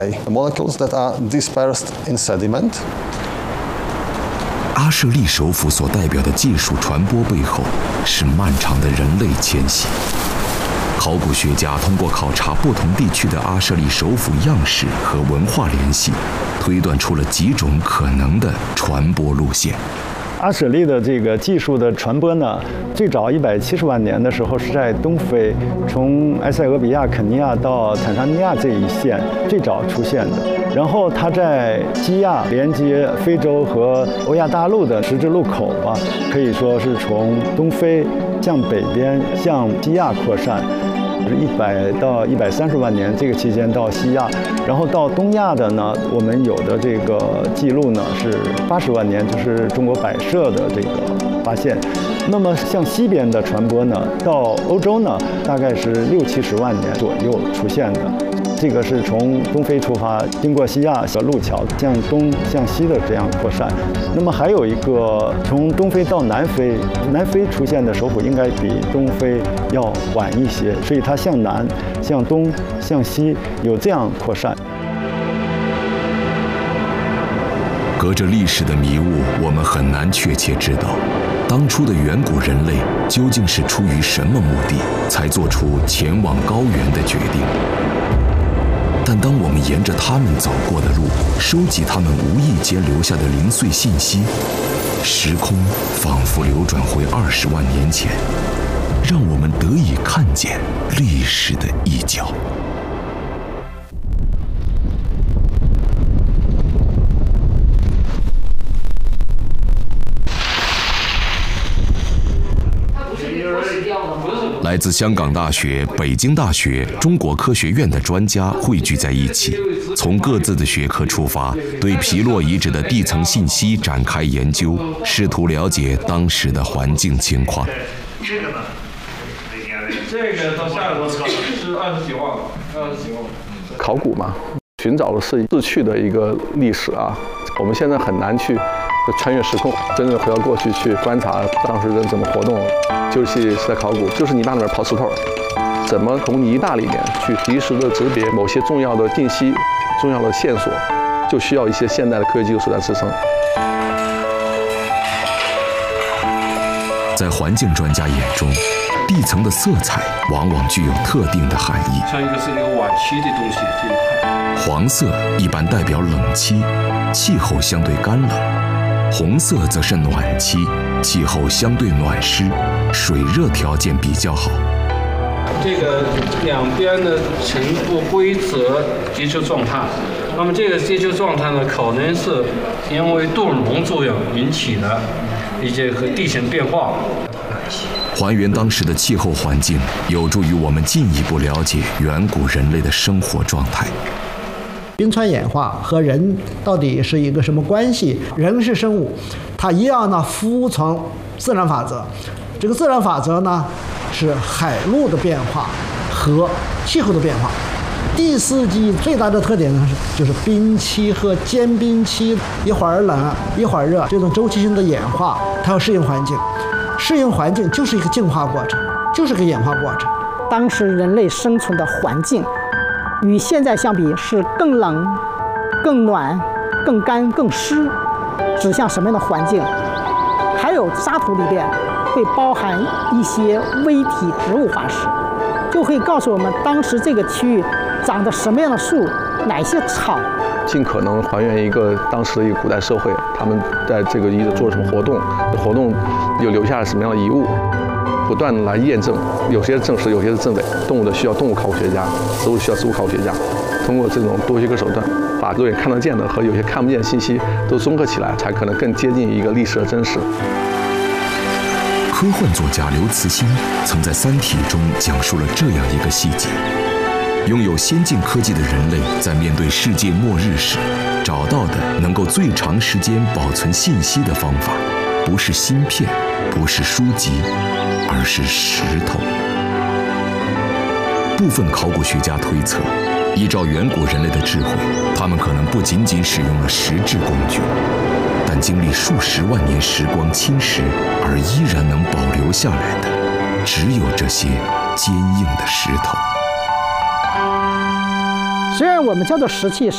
molecules that are dispersed in sediment. 阿舍利首府所代表的技术传播背后，是漫长的人类迁徙。考古学家通过考察不同地区的阿舍利首府样式和文化联系，推断出了几种可能的传播路线。 阿舍利的这个技术的传播呢，最早170万年的时候是在东非，从埃塞俄比亚、肯尼亚到坦桑尼亚这一线最早出现的。然后它在基亚连接非洲和欧亚大陆的十字路口啊，可以说是从东非向北边向基亚扩散。100到130万年这个期间到西亚，然后到东亚的呢，我们有的这个记录呢是80万年，就是中国摆设的这个发现。那么向西边的传播呢，到欧洲呢，大概是60-70万年左右出现的。这个是从东非出发，经过西亚小路桥向东向西的这样扩散。那么还有一个从东非到南非，南非出现的首府应该比东非要晚一些，所以它向南、向东、向西有这样扩散。 隔着历史的迷雾，我们很难确切知道，当初的远古人类究竟是出于什么目的，才做出前往高原的决定。但当我们沿着他们走过的路，收集他们无意间留下的零碎信息，时空仿佛流转回20万年前，让我们得以看见历史的一角。来自香港大学、北京大学、中国科学院的专家汇聚在一起，从各自的学科出发，对皮洛遗址的地层信息展开研究，试图了解当时的环境情况。 这个呢？这个到下一个是20几万考古嘛，寻找的是逝去的一个历史啊，我们现在很难去穿越时空，真正回到过去去观察当时人怎么活动，就是在考古，就是泥巴里面刨石头，怎么从泥巴里面去及时的识别某些重要的信息、重要的线索，就需要一些现代的科学技术手段支撑。 在环境专家眼中，地层的色彩往往具有特定的含义。 像一个是一个晚期的东西，这一块。 黄色一般代表冷期，气候相对干冷；红色则是暖期，气候相对暖湿，水热条件比较好。 这个两边的呈不规则结球状态，那么这个结球状态呢，可能是因为杜尔蒙作用引起的一些和地形变化。 还原当时的气候环境，有助于我们进一步了解远古人类的生活状态。 冰川演化和人到底是一个什么关系？人是生物，它一样呢服从自然法则。这个自然法则呢是海陆的变化和气候的变化。第四纪最大的特点呢就是冰期和间冰期，一会儿冷一会儿热，这种周期性的演化，它要适应环境。适应环境就是一个进化过程，就是个演化过程。 当时人类生存的环境与现在相比是更冷、更暖、更干、更湿，指向什么样的环境？还有沙土里边会包含一些微体植物化石，就可以告诉我们当时这个区域长着什么样的树，哪些草。 尽可能还原一个当时的一个古代社会，他们在这个遗址做了什么活动，活动又留下了什么样的遗物，不断的来验证，有些是证实，有些是证伪。动物的需要动物考古学家，植物需要植物考古学家，通过这种多学科手段，把肉眼看得见的和有些看不见的信息都综合起来，才可能更接近一个历史的真实。 科幻作家刘慈欣曾在《三体》中讲述了这样一个细节：拥有先进科技的人类在面对世界末日时，找到的能够最长时间保存信息的方法，不是芯片，不是书籍，而是石头。部分考古学家推测，依照远古人类的智慧，他们可能不仅仅使用了石质工具，但经历数十万年时光侵蚀而依然能保留下来的，只有这些坚硬的石头。 虽然我们叫做石器，